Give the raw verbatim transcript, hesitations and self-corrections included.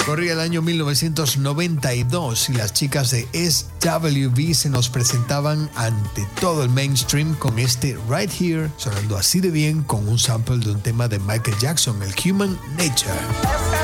Corría el año mil novecientos noventa y dos y las chicas de S W V se nos presentaban ante todo el mainstream con este Right Here, sonando así de bien con un sample de un tema de Michael Jackson, el Human Nature.